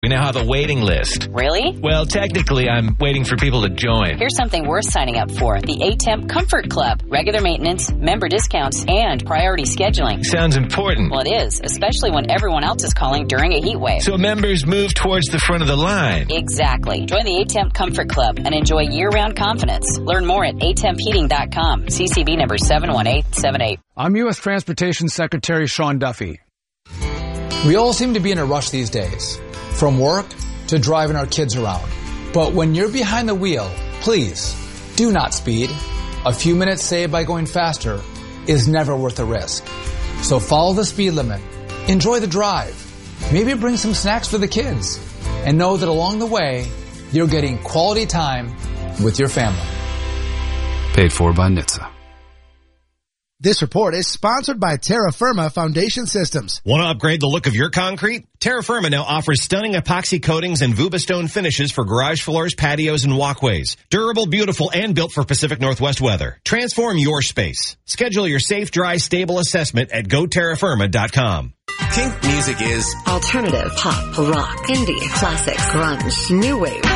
You now have a waiting list. Really? Well, technically, I'm waiting for people to join. Here's something worth signing up for. The A-Temp Comfort Club. Regular maintenance, member discounts, and priority scheduling. Sounds important. Well, it is, especially when everyone else is calling during a heat wave. So members move towards the front of the line. Exactly. Join the A-Temp Comfort Club and enjoy year-round confidence. Learn more at atempheating.com. CCB number 71878. I'm U.S. Transportation Secretary Sean Duffy. We all seem to be in a rush these days, from work to driving our kids around. But when you're behind the wheel, please do not speed. A few minutes saved by going faster is never worth the risk. So follow the speed limit, enjoy the drive, maybe bring some snacks for the kids, and know that along the way, you're getting quality time with your family. Paid for by NHTSA. This report is sponsored by Terra Firma Foundation Systems. Want to upgrade the look of your concrete? Terra Firma now offers stunning epoxy coatings and Vubastone finishes for garage floors, patios, and walkways. Durable, beautiful, and built for Pacific Northwest weather. Transform your space. Schedule your safe, dry, stable assessment at GoTerraFirma.com. Kink music is alternative, pop, rock, indie, classics, grunge, new wave,